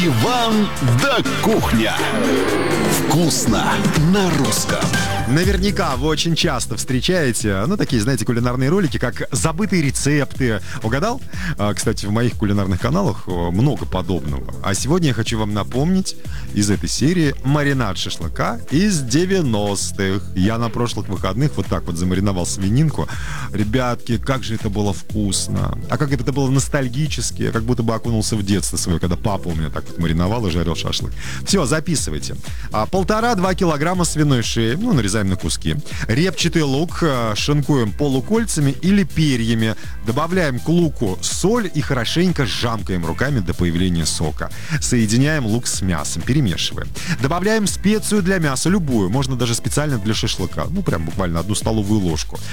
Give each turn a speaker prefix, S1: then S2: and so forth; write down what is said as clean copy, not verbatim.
S1: Иван да кухня. Вкусно на русском.
S2: Наверняка вы очень часто встречаете, такие, знаете, кулинарные ролики, как забытые рецепты. Угадал? Кстати, в моих кулинарных каналах много подобного. А сегодня я хочу вам напомнить из этой серии маринад шашлыка из 90-х. Я на прошлых выходных вот так вот замариновал свининку. Ребятки, как же это было вкусно. А как это было ностальгически. Как будто бы окунулся в детство свое, когда папа у меня так вот мариновал и жарил шашлык. Все, записывайте. 1,5-2 килограмма свиной шеи, нарезаем на куски. Репчатый лук шинкуем полукольцами или перьями. Добавляем к луку соль и хорошенько жамкаем руками до появления сока. Соединяем лук с мясом, перемешиваем. Добавляем специю для мяса, любую, можно даже специально для шашлыка. Прям буквально 1 столовую ложку.